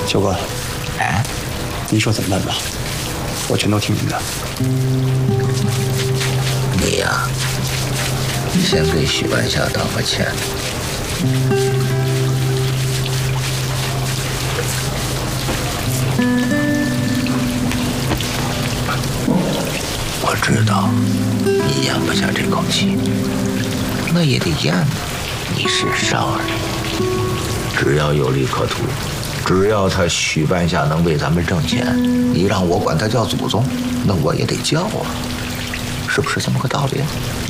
九哥， 哎， 你说怎么办吧？我全都听您的。 你呀，先给许半夏道个歉。我知道你咽不下这口气，那也得咽呢。你是少儿，只要有利可图，只要他许半夏能为咱们挣钱，你让我管他叫祖宗，那我也得叫啊，是不是这么个道理？